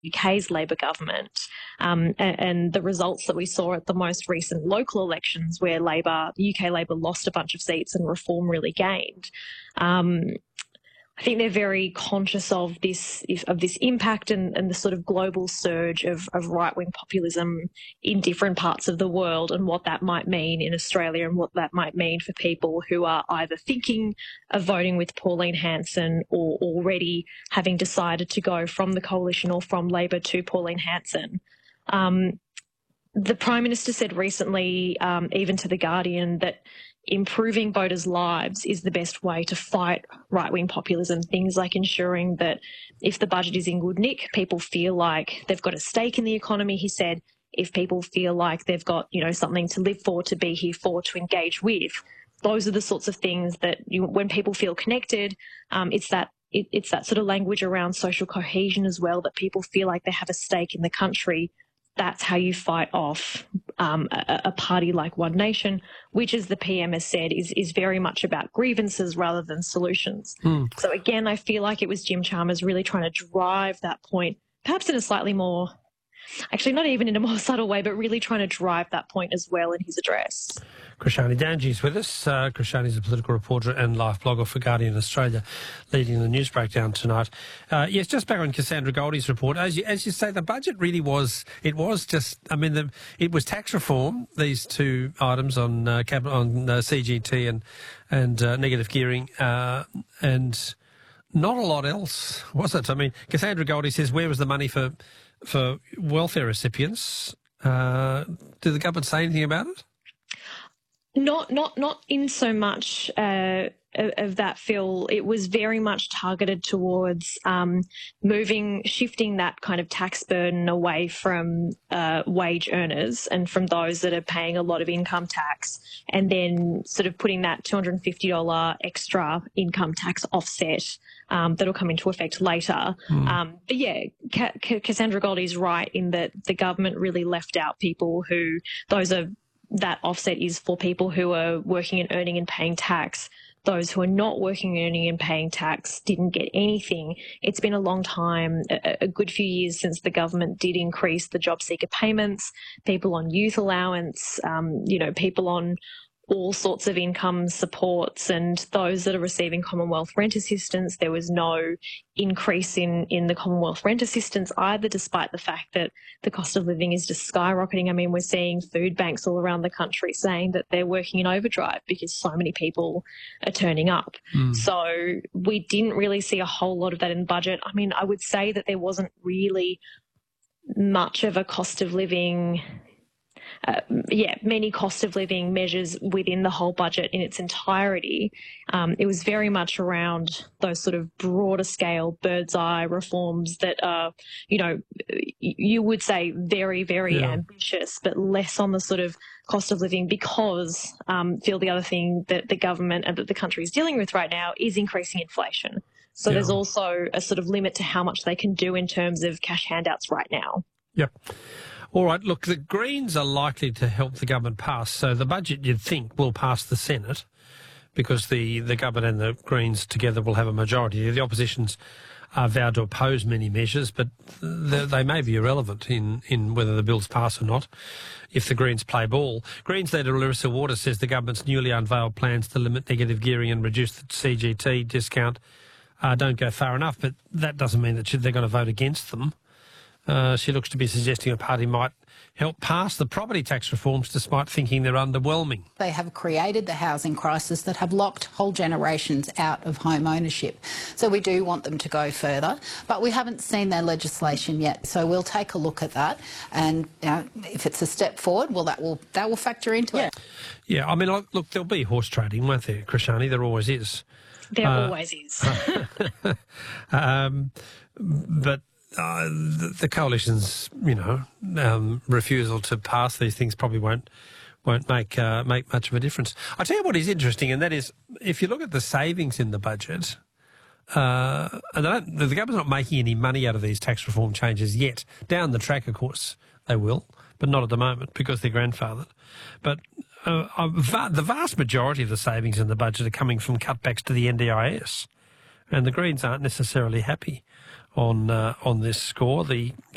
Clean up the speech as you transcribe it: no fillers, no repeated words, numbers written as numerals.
UK's Labor government, and the results that we saw at the most recent local elections where UK Labor lost a bunch of seats and Reform really gained. I think they're very conscious of this impact and the sort of global surge of right-wing populism in different parts of the world, and what that might mean in Australia and what that might mean for people who are either thinking of voting with Pauline Hanson or already having decided to go from the coalition or from Labor to Pauline Hanson. The Prime Minister said recently, even to The Guardian, that improving voters' lives is the best way to fight right-wing populism. Things like ensuring that if the budget is in good nick, people feel like they've got a stake in the economy, he said. If people feel like they've got, something to live for, to be here for, to engage with, those are the sorts of things that when people feel connected, it's that sort of language around social cohesion as well, that people feel like they have a stake in the country. That's how you fight off a party like One Nation, which, as the PM has said, is very much about grievances rather than solutions. So again, I feel like it was Jim Chalmers really trying to drive that point, perhaps in a slightly more, actually not even in a more subtle way, but really trying to drive that point as well in his address. Krishani Danji is with us. Krishani is a political reporter and life blogger for Guardian Australia, leading the news breakdown tonight. Yes, just back on Cassandra Goldie's report. As you say, the budget really was, it was it was tax reform, these two items on CGT and negative gearing, and not a lot else, was it? I mean, Cassandra Goldie says, where was the money for welfare recipients? Did the government say anything about it? Not in so much of that, Phil. It was very much targeted towards shifting that kind of tax burden away from wage earners and from those that are paying a lot of income tax, and then sort of putting that $250 extra income tax offset that'll come into effect later. But yeah, Cassandra Goldie's right in that the government really left out people who, that offset is for people who are working and earning and paying tax. Those who are not working, earning and paying tax didn't get anything. It's been a long time, a good few years since the government did increase the job seeker payments, people on youth allowance, people on all sorts of income supports, and those that are receiving Commonwealth rent assistance. There was no increase in the Commonwealth rent assistance either, despite the fact that the cost of living is just skyrocketing. I mean, we're seeing food banks all around the country saying that they're working in overdrive because so many people are turning up. So we didn't really see a whole lot of that in the budget. I mean, I would say that there wasn't really much of a cost of living many cost of living measures within the whole budget in its entirety. It was very much around those sort of broader scale bird's eye reforms that are, you would say very, very ambitious, but less on the sort of cost of living because, Phil, the other thing that the government and that the country is dealing with right now is increasing inflation. So there's also a sort of limit to how much they can do in terms of cash handouts right now. Yep. All right, look, the Greens are likely to help the government pass, so the budget, you'd think, will pass the Senate because the government and the Greens together will have a majority. The opposition's are vowed to oppose many measures, but they may be irrelevant in whether the bills pass or not if the Greens play ball. Greens leader Larissa Waters says the government's newly unveiled plans to limit negative gearing and reduce the CGT discount don't go far enough, but that doesn't mean that they're going to vote against them. She looks to be suggesting a party might help pass the property tax reforms despite thinking they're underwhelming. They have created the housing crisis that have locked whole generations out of home ownership. So we do want them to go further, but we haven't seen their legislation yet. So we'll take a look at that, and if it's a step forward, well, that will factor into it. Yeah, I mean, look, there'll be horse trading, won't there, Krishani? There always is. There always is. But the coalition's, refusal to pass these things probably won't make much of a difference. I tell you what is interesting, and that is if you look at the savings in the budget, and the government's not making any money out of these tax reform changes yet. Down the track, of course, they will, but not at the moment because they're grandfathered. But the vast majority of the savings in the budget are coming from cutbacks to the NDIS, and the Greens aren't necessarily happy on this score. The